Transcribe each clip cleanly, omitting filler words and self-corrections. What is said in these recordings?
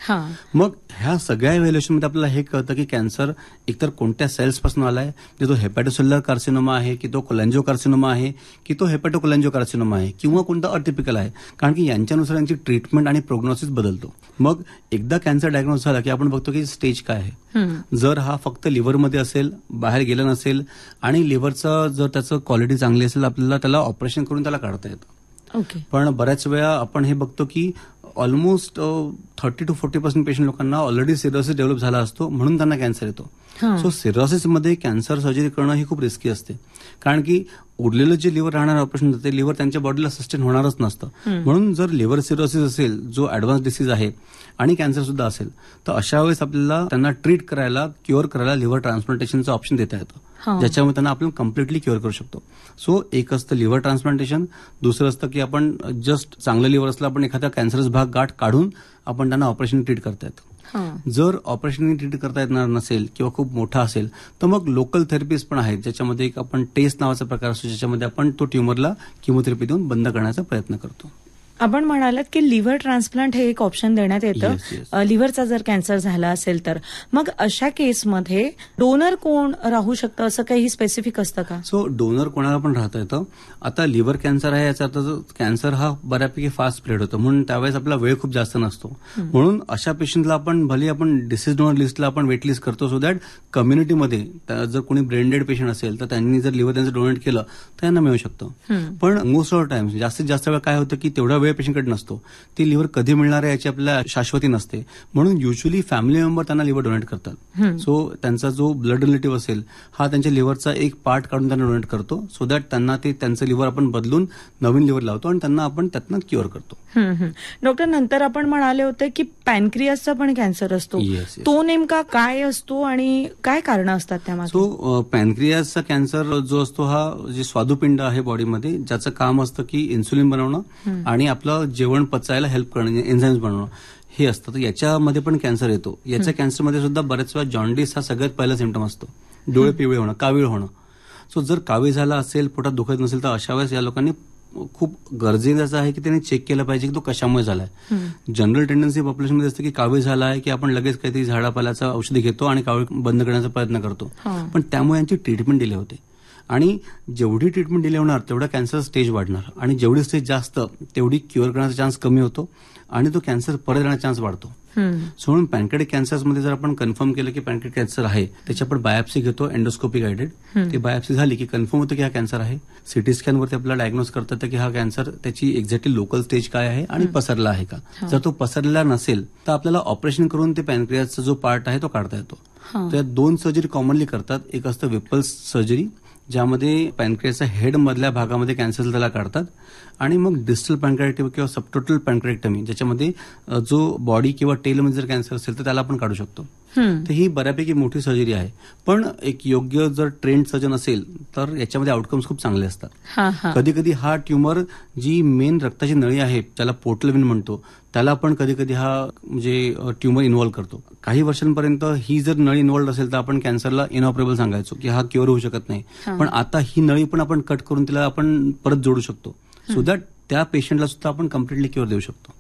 मग ह्या सगळ्या इव्हॅल्युएशनमध्ये आपल्याला हे कळतं की कॅन्सर एकतर कोणत्या सेल्सपासून आलाय, की तो हेपॅटोसेल्युलर कार्सिनोमा आहे, की तो कोलॅन्जिओ कार्सिनोमा आहे, की तो हेपॅटोकोलॅन्जिओ कार्सिनोमा आहे, किंवा कोणता अटिपिकल आहे. कारण की यांच्यानुसार यांची ट्रीटमेंट आणि प्रोग्नोसिस बदलतो. मग एकदा कॅन्सर डायग्नोज झाला की आपण बघतो की स्टेज काय आहे. जर हा फक्त लिव्हरमध्ये असेल, बाहेर गेला नसेल आणि लिव्हरचं जर त्याचं क्वालिटी चांगली असेल, आपल्याला त्याला ऑपरेशन करून त्याला काढता येतं. पण बऱ्याच वेळा आपण हे बघतो की ऑलमोस्ट 30 to 40% पेशंट लोकांना ऑलरेडी सिरोसिस डेव्हलप झाला असतो, म्हणून त्यांना कॅन्सर येतो. सो सिरोसिसमध्ये कॅन्सर सर्जरी करणं ही खूप रिस्की असते. कारण की उरलेलं जे लिव्हर राहणार ऑपरेशन ते लिव्हर त्यांच्या बॉडीला सस्टेन होणारच नसतं. म्हणून जर लिव्हर सिरोसिस असेल, जो ऍडव्हान्स डिसीज आहे आणि कॅन्सर सुद्धा असेल, तर अशा वेळेस आपल्याला त्यांना ट्रीट करायला, क्युअर करायला लिव्हर ट्रान्सप्लांटेशनचं ऑप्शन देता येतं, ज्याच्यामुळे त्यांना आपण कम्प्लिटली क्युअर करू शकतो. सो एक असतं लिव्हर ट्रान्सप्लांटेशन, दुसरं असतं की आपण जस्ट चांगलं लिव्हर असलं आपण एखादा कॅन्सरस भाग गाठ काढून आपण त्यांना ऑपरेशन ट्रीट करता येतं. जर ऑपरेशन ट्रीट करता येणार नसेल किंवा खूप मोठा असेल तर मग लोकल थेरपीज पण आहेत, ज्याच्यामध्ये एक आपण टेस्ट नावाचा प्रकार असतो, ज्याच्यामध्ये आपण तो ट्युमरला किमोथेरपी देऊन बंद करण्याचा प्रयत्न करतो. आपण म्हणालात की लिव्हर ट्रान्सप्लांट हे एक ऑप्शन देण्यात येतं लिव्हरचा जर कॅन्सर झाला असेल तर. मग अशा केसमध्ये डोनर कोण राहू शकतं, असं काही स्पेसिफिक असतं का? सो डोनर कोणाला पण राहता येतं. आता लिव्हर कॅन्सर आहे याचा अर्थ कॅन्सर हा बऱ्यापैकी फास्ट स्प्रेड होतो, म्हणून त्यावेळेस आपला वेळ खूप जास्त नसतो. म्हणून अशा पेशंटला आपण भले आपण डिसीज डोनर लिस्टला आपण वेट लिस्ट करतो, सो दॅट कम्युनिटीमध्ये जर कोणी ब्रेन डेड पेशंट असेल तर त्यांनी जर लिव्हर त्यांचं डोनेट केलं तर त्यांना मिळू शकतं. पण मोस्ट ऑफ टाइम्स जास्तीत जास्त वेळा काय होतं की तेवढा वेळ पेशंटकडे नसतो, ती लिव्हर कधी मिळणार आहे याची आपल्याला शाश्वती नसते. म्हणून युजली फॅमिली मेंबर त्यांना लिव्हर डोनेट करतात. सो त्यांचा जो ब्लड रिलेटिव्ह असेल हा त्यांच्या लिव्हरचा एक पार्ट काढून त्यांना डोनेट करतो, सो दॅट त्यांना ते त्यांचं लिव्हर आपण बदलून नवीन लिव्हर लावतो आणि त्यांना आपण त्यातनं क्युअर करतो. डॉक्टर, नंतर आपण म्हणाले होते की पॅनक्रियासचा पण कॅन्सर असतो. तो नेमका काय असतो आणि काय कारण असतात त्यामागे? सो पॅनक्रियासचा कॅन्सर जो असतो हा जे स्वादुपिंड आहे बॉडीमध्ये, ज्याचं काम असतं की इन्सुलिन बनवणं आणि आपलं जेवण पचायला हेल्प करणं, एन्झाईम्स बनवणं हे असतं. तर याच्यामध्ये पण कॅन्सर येतो. याच्या कॅन्सरमध्ये सुद्धा बऱ्याच वेळा जॉन्डिस हा सगळ्यात पहिला सिम्पटम असतो. डोळे पिवळे होणं, कावीळ होणं. सो जर कावीळ झाला असेल, पोटात दुखत नसेल, तर अशा वेळेस या लोकांनी खूप गरजेचं आहे की त्यांनी चेक केलं पाहिजे की तो कशामुळे झालाय. जनरल टेंडन्सी पॉप्युलेशनमध्ये असते की कावीळ झाला आहे की आपण लगेच काहीतरी झाडापाल्याचं औषधी घेतो आणि कावीळ बंद करण्याचा प्रयत्न करतो. पण त्यामुळे यांची ट्रीटमेंट डिले होते आणि जेवढी ट्रीटमेंट डिले होणार तेवढा कॅन्सर स्टेज वाढणार आणि जेवढी स्टेज जास्त तेवढी क्युअर करण्याचा चान्स कमी होतो आणि तो कॅन्सर परत येण्याचा चान्स वाढतो. सो म्हणून पॅनक्रियाटिक कॅन्सरमध्ये जर आपण कन्फर्म केलं की पॅनक्रियाटिक कॅन्सर आहे, त्याची आपण बायोप्सी घेतो, एंडोस्कोपी गायडेड. ती बायोप्सी झाली की कन्फर्म होतं की हा कॅन्सर आहे. सिटी स्कॅनवरती आपल्याला डायग्नोज करता येतं की हा कॅन्सर त्याची एक्झॅक्टली लोकल स्टेज काय आहे आणि पसरला आहे का. जर तो पसरलेला नसेल तर आपल्याला ऑपरेशन करून ते पॅनक्रियाचा जो पार्ट आहे तो काढता येतो. त्या दोन सर्जरी कॉमनली करतात. एक असतं विपल्स सर्जरी, ज्यामध्ये पॅनक्रियाच्या हेड मधल्या भागामध्ये कॅन्सर त्याला काढतात, आणि मग डिस्टल पॅनक्रियाटेक्टमी किंवा सबटोटल पॅनक्रियाटेक्टमी, ज्याच्यामध्ये जो बॉडी किंवा टेलमध्ये जर कॅन्सर असेल तर त्याला आपण काढू शकतो. तर ही बऱ्यापैकी मोठी सर्जरी आहे. पण एक योग्य जर ट्रेंड सर्जन असेल तर याच्यामध्ये आउटकम्स खूप चांगले असतात. कधी कधी हा ट्युमर जी मेन रक्ताची नळी आहे, त्याला पोर्टल वेन म्हणतो, त्याला पण कधी कधी हा म्हणजे ट्युमर इन्व्हॉल्व करतो. काही वर्षांपर्यंत ही जर नळी इन्व्हॉल्व असेल तर आपण कॅन्सरला इनऑपरेबल सांगायचो की हा क्युअर होऊ शकत नाही. पण आता ही नळी पण आपण कट करून तिला आपण परत जोडू शकतो, सो दॅट त्या पेशंटला सुद्धा आपण कम्प्लिटली क्युअर देऊ शकतो.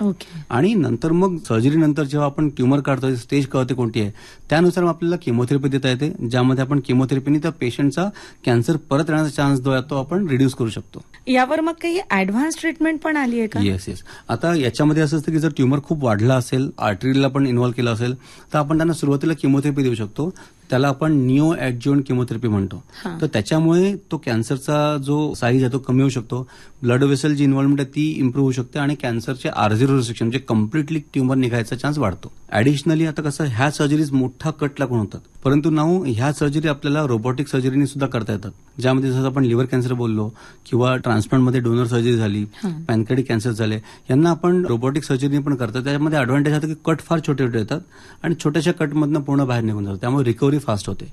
आणि नंतर मग सर्जरी नंतर जेव्हा आपण ट्युमर काढतो, स्टेज कळते कोणती आहे, त्यानुसार आपल्याला केमोथेरपी देता येते, ज्यामध्ये आपण केमोथेरपीने त्या पेशंटचा कॅन्सर परत येण्याचा चान्स जो आहे तो आपण रिड्यूस करू शकतो. यावर मग काही ऍडव्हान्स ट्रीटमेंट पण आली आहे का? येस. आता याच्यामध्ये असं असतं की जर ट्युमर खूप वाढला असेल, आर्टरीला पण इन्व्हॉल्व केला असेल, तर आपण त्यांना सुरुवातीला केमोथेरपी देऊ शकतो. त्याला आपण निओ ऍडज्युव्हंट केमोथेरपी म्हणतो. तर त्याच्यामुळे तो कॅन्सरचा जो साईज आहे तो कमी होऊ शकतो, ब्लड वेसल जी इन्व्हॉल्वमेंट आहे ती इम्प्रूव्ह होऊ शकते आणि कॅन्सरचे R0 रिसेक्शन म्हणजे कम्प्लिटली ट्युमर निघायचा चान्स वाढतो. ऍडिशनली आता कसं ह्या सर्जरीज मोठा कट लागून होतात, परंतु नाव ह्या सर्जरी आपल्याला रोबोटिक सर्जरीने सुद्धा करता येतात, ज्यामध्ये जसं आपण लिव्हर कॅन्सर बोललो किंवा ट्रान्सप्लांटमध्ये डोनर सर्जरी झाली, पॅनक्रियाटिक कॅन्सर झाले, यांना आपण रोबोटिक सर्जरी पण करतात. त्याच्यामध्ये ऍडव्हान्टेज होतं की कट फार छोटे छोटे येतात आणि छोट्याशा कटमधनं पूर्ण बाहेर निघून जातात, त्यामुळे रिकव्हरी फास्ट होते.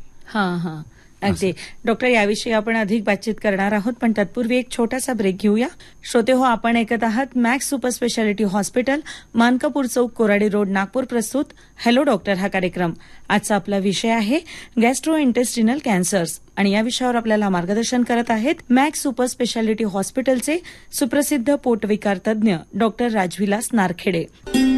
अगदी. डॉक्टर, याविषयी आपण अधिक बातचीत करणार आहोत, पण तत्पूर्वी एक छोटासा ब्रेक घेऊया. श्रोते हो, आपण ऐकत आहात max super speciality hospital, Mankapur चौक, कोराडी रोड, नागपूर प्रस्तुत हॅलो डॉक्टर हा कार्यक्रम. आजचा आपला विषय आहे गॅस्ट्रो इंटेस्टिनल कॅन्सर्स, आणि या विषयावर आपल्याला मार्गदर्शन करत आहेत मॅक्स सुपर स्पेशालिटी हॉस्पिटलचे सुप्रसिद्ध पोटविकार तज्ज्ञ डॉक्टर राजविलास नारखेडे.